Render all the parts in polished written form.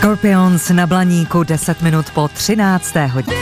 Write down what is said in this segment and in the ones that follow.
Scorpions na Blaníku 10 minut po 13. hodině.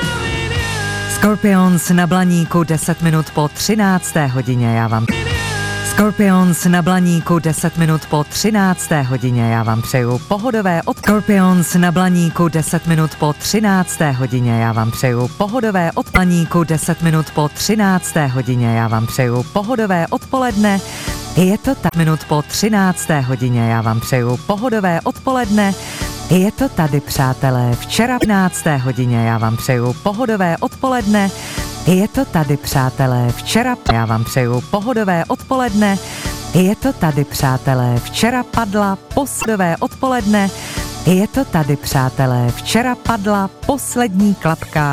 Scorpions na Blaníku 10 minut po 13. hodině, já vám... Scorpions na Blaníku 10 minut po 13. hodině, já vám přeju pohodové od... Scorpions na Blaníku 10 minut po 13. hodině, já vám přeju pohodové od... Blaníku 10 minut po 13. hodině, já vám přeju pohodové odpoledne. Je to tak minut po 13. hodině, já vám přeju pohodové odpoledne. Je to tady, přátelé, včera 15. hodině, já vám přeju pohodové odpoledne. Je to tady, přátelé, včera, já vám přeju pohodové odpoledne. Je to tady, přátelé, včera padla posledové odpoledne. Je to tady, přátelé, včera padla poslední klapka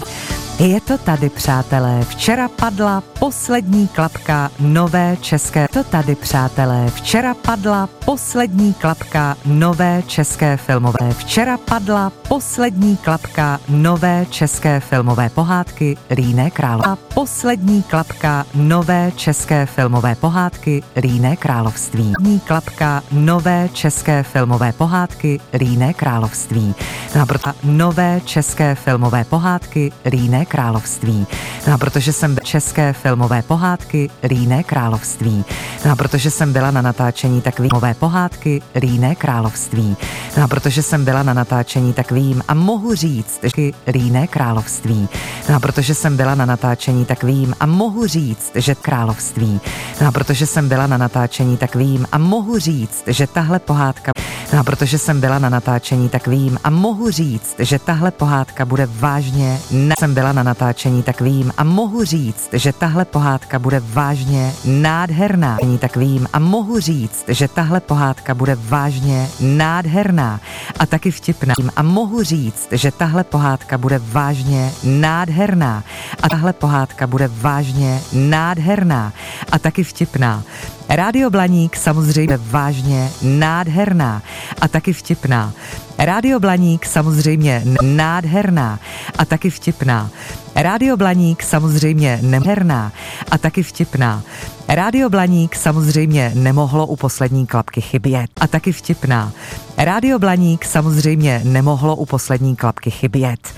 Je to tady, přátelé, včera padla poslední klapka nové české... Je to tady, přátelé, včera padla poslední klapka nové české filmové... Včera padla poslední klapka nové české filmové pohádky Líné Království. A poslední klapka nové české filmové pohádky Líné Království. Poslední klapka nové české filmové pohádky Líné Království. No a proto nové české filmové pohádky Líné Království. No a protože jsem české filmové pohádky Líné Království. No a protože jsem byla na natáčení, tak filmové pohádky Líné Království. No a protože jsem byla na natáčení, tak vím a mohu říct, že Líné Království. No a protože jsem byla na natáčení, tak vím a mohu říct, že Království. No a protože jsem byla na natáčení, tak vím a mohu říct, že tahle pohádka... No a protože jsem byla na natáčení, tak vím a mohu říct, že tahle pohádka bude vážně... Jsem byla na natáčení, tak vím a mohu říct, že tahle pohádka bude vážně nádherná. Tak vím a mohu říct, že tahle pohádka bude vážně nádherná a taky vtipná. A mohu říct, že tahle pohádka bude vážně nádherná a tahle pohádka bude vážně nádherná a taky vtipná. Rádio Blaník samozřejmě vážně nádherná a taky vtipná. Rádio Blaník samozřejmě nádherná a taky vtipná. Rádio Blaník samozřejmě nádherná a taky vtipná. Rádio Blaník samozřejmě nemohlo u poslední klapky chybět a taky vtipná. Rádio Blaník samozřejmě nemohlo u poslední klapky chybět.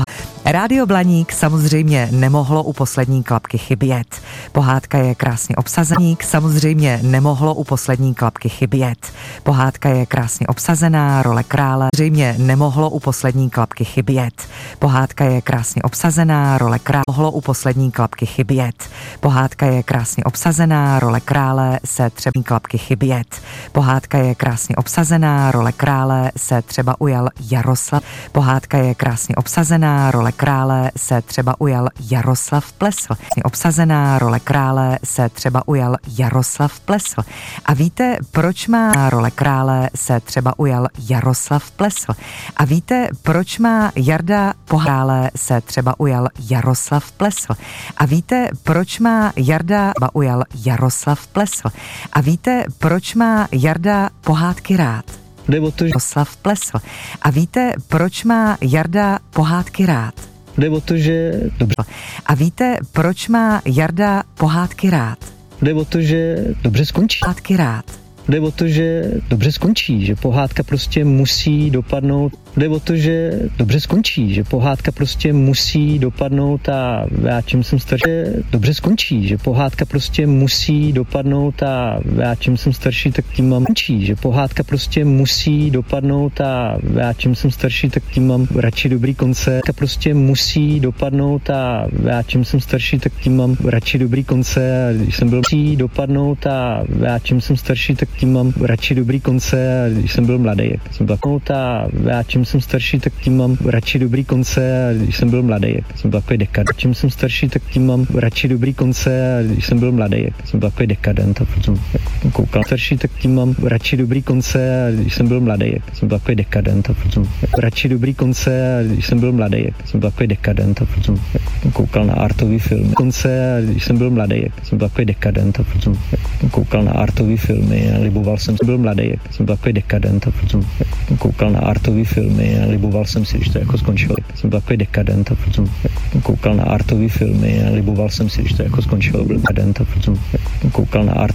Rádio Blaník samozřejmě nemohlo u poslední klapky chybět. Pohádka je krásně obsazená. Samozřejmě nemohlo u poslední klapky chybět. Pohádka je krásně obsazená, role krále samozřejmě nemohlo u poslední klapky chybět. Pohádka je krásně obsazená, role krále mohlo u poslední klapky chybět. Pohádka je krásně obsazená, role krále se třeba klapky chybět. Pohádka je krásně obsazená, role krále se třeba ujal Jaroslav. Pohádka je krásně obsazená, role krále se třeba ujal Jaroslav Plesl. Obsazená role krále se třeba ujal Jaroslav Plesl. A víte, proč má role krále se třeba ujal Jaroslav Plesl? A víte, proč má Jarda Krále se třeba ujal Jaroslav Plesl? A víte, proč má Jarda ujal Jaroslav Plesl? A víte, proč má Jarda pohádky rád? Jde o to, že Jaroslav Plesl. A víte, proč má Jarda pohádky rád? Jde o to, že dobře. A víte, proč má Jarda pohádky rád? Jde o to, že dobře skončí. Pohádky rád. Jde o to, že dobře skončí, že pohádka prostě musí dopadnout. Jde o to, že dobře skončí, že pohádka prostě musí dopadnout a já čím jsem starší, dobře skončí, že pohádka prostě musí dopadnout a já čím jsem starší, tak tím mám končí, že pohádka prostě musí dopadnout a já čím jsem starší, tak tím mám radši dobrý konce. Prostě musí dopadnout a já čím jsem starší, tak tím mám radši dobrý konce. A když jsem byl musí dopadnout a já čím jsem starší, tak tím mám radši dobrý konce. A když jsem byl mladý, jak jsem byl a já čím jsem starší, tak tím mám radši dobrý konce. A když jsem byl mladý, jak jsem byl takový dekadent. Čím jsem starší, tak tím mám radši dobrý konce. A když jsem byl mladý, jak jsem byl takový dekadent a potom koukal starší, tak tím mám radši dobrý konce. A když jsem byl mladý, jak jsem byl takový dekadent a potom radši dobrý konce. A když jsem byl mladý, jak jsem byl takový dekadent a potom koukal na artový filmy. Konce, a když jsem byl mladý, jak jsem byl takový dekadent a potom koukal na artový filmy a liboval jsem, byl mladý, jak jsem byl takový dekadent a potom koukal na artový filmy a liboval jsem si, když to jako skončilo. Jsem byl takový dekadent a potom koukal na artový filmy a liboval jsem si, když to jako skončilo. Byl dekadent a potom koukal na